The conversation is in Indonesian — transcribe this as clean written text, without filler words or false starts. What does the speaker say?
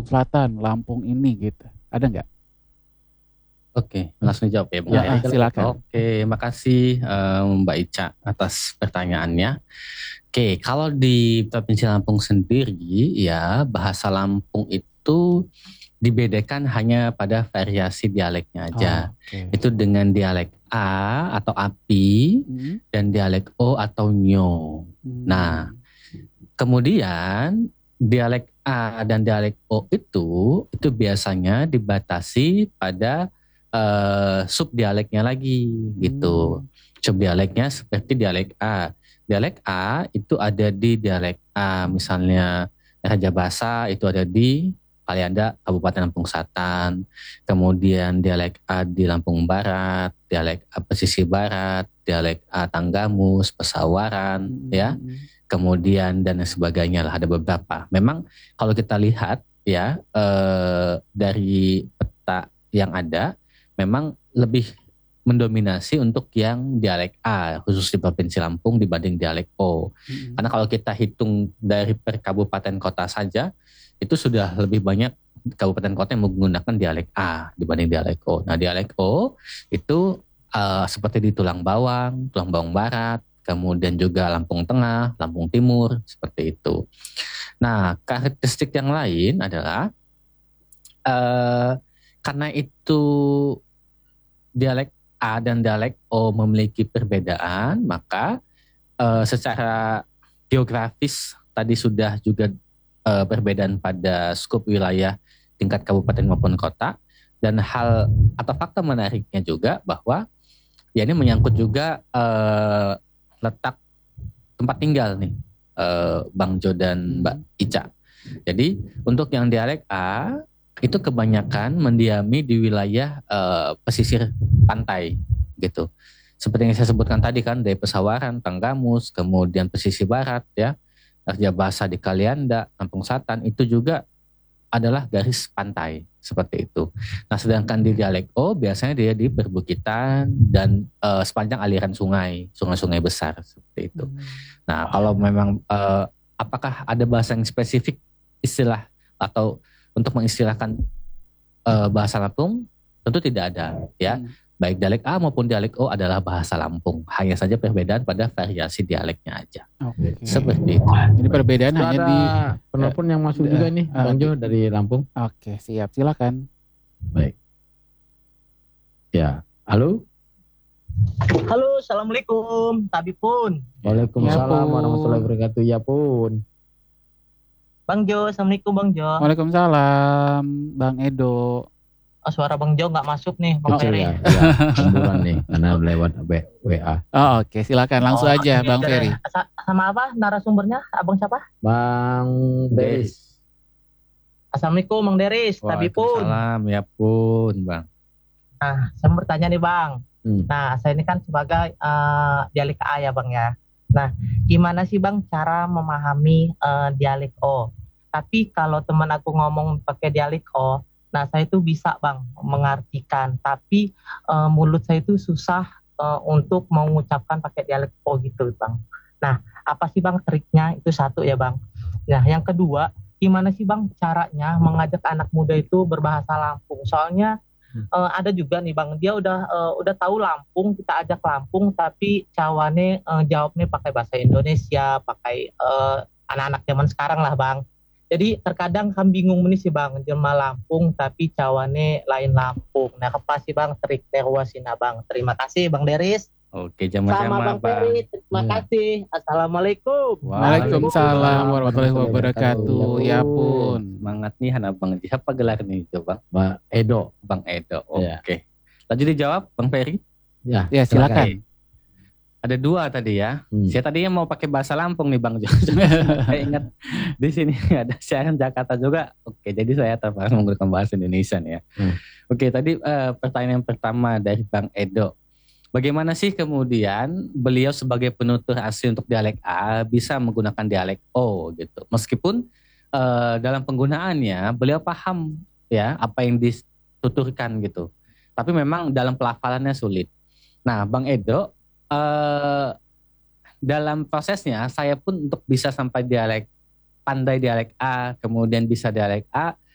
Selatan, Lampung ini gitu. Ada nggak? Oke, langsung jawab ya Bang Ya, Ferry. silakan. Oke, makasih Mbak Ica atas pertanyaannya. Oke, kalau di Provinsi Lampung sendiri ya bahasa Lampung itu dibedakan hanya pada variasi dialeknya aja. Oke. Itu dengan dialek A atau API dan dialek O atau Nyo. Nah, kemudian dialek A dan dialek O itu biasanya dibatasi pada subdialeknya lagi gitu. Subdialeknya seperti dialek A. Dialek A itu ada di dialek A, misalnya Raja Basa itu ada di Kalianda, Kabupaten Lampung Selatan. Kemudian dialek A di Lampung Barat, dialek A Pesisir Barat, dialek A Tanggamus, Pesawaran, ya. Kemudian dan sebagainya lah, ada beberapa. Memang kalau kita lihat ya dari peta yang ada, memang lebih mendominasi untuk yang dialek A khusus di Provinsi Lampung dibanding dialek O. Karena kalau kita hitung dari per kabupaten kota saja, itu sudah lebih banyak kabupaten kota yang menggunakan dialek A dibanding dialek O. Nah, dialek O itu seperti di Tulang Bawang Barat, kemudian juga Lampung Tengah, Lampung Timur, seperti itu. Nah, karakteristik yang lain adalah karena itu dialek A dan dialek O memiliki perbedaan, maka secara geografis tadi sudah juga perbedaan pada skop wilayah tingkat kabupaten maupun kota, dan hal atau fakta menariknya juga bahwa ya ini menyangkut juga letak tempat tinggal nih Bang Jo dan Mbak Ica. Jadi untuk yang dialek A itu kebanyakan mendiami di wilayah pesisir pantai gitu. Seperti yang saya sebutkan tadi kan, dari Pesawaran, Tanggamus, kemudian pesisir barat ya, Raja Basa di Kalianda, Lampung Selatan itu juga adalah garis pantai seperti itu. Nah, sedangkan di dialek O biasanya dia di perbukitan dan sepanjang aliran sungai-sungai besar seperti itu. Nah, kalau memang apakah ada bahasa yang spesifik istilah atau untuk mengistilahkan bahasa Lampung? Tentu tidak ada ya. Baik dialek A maupun dialek O adalah bahasa Lampung. Hanya saja perbedaan pada variasi dialeknya aja. Oke. Seperti itu. Jadi perbedaan hanya di penelpon yang masuk juga nih, Bang Jo dari Lampung. Oke, siap. Silakan. Baik. Ya, halo. Halo, assalamualaikum, Tabi Pun. Waalaikumsalam warahmatullahi wabarakatuh. Ya Pun. Bang Jo, assalamualaikum Bang Jo. Waalaikumsalam, Bang Edo. Oh, suara Bang Jo nggak masuk nih, Bang Ferry. Ya, campuran nih, karena lewat WA. Oh, oke, silakan langsung aja, Bang Ferry. Sama apa narasumbernya? Abang siapa? Bang Deris. Assalamualaikum Bang Deris, Tabi Pun. Waalaikumsalam, ya Pun, Bang. Nah, saya mau bertanya nih Bang. Nah, saya ini kan sebagai dialek A ya Bang ya. Nah, gimana sih Bang cara memahami dialek O? Tapi kalau teman aku ngomong pakai dialek O, nah saya itu bisa Bang mengartikan, tapi mulut saya itu susah untuk mengucapkan pakai dialek O gitu Bang. Nah, apa sih Bang triknya? Itu satu ya Bang. Nah, yang kedua, gimana sih Bang caranya mengajak anak muda itu berbahasa Lampung? Soalnya ada juga nih Bang, dia udah tahu Lampung, kita ajak Lampung, tapi cawane jawabnya pakai bahasa Indonesia, pakai anak-anak zaman sekarang lah Bang. Jadi terkadang kan bingung nih sih Bang, jelma Lampung tapi cawane lain Lampung. Nah, apa sih Bang trik terwasina Bang? Terima kasih Bang Deris. Oke, sama-sama Sama Bang Ferry, terima kasih. Assalamualaikum. Waalaikumsalam warahmatullahi wabarakatuh. Ya Pun. Semangat nih anak Bang. Siapa gelar nih itu Bang? Bang Edo. Bang Edo. Oke. Lanjut dijawab Bang Ferry. Ya, silakan. Ada dua tadi ya. Saya tadinya mau pakai bahasa Lampung nih Bang Jo. Saya ingat di sini ada siaran Jakarta juga. Oke, jadi saya terpaksa menggunakan bahasa Indonesia nih ya. Oke, tadi pertanyaan yang pertama dari Bang Edo. Bagaimana sih kemudian beliau sebagai penutur asli untuk dialek A bisa menggunakan dialek O gitu. Meskipun dalam penggunaannya beliau paham ya apa yang dituturkan gitu. Tapi memang dalam pelafalannya sulit. Nah, Bang Edo, dalam prosesnya saya pun untuk bisa sampai pandai dialek A, kemudian bisa dialek A,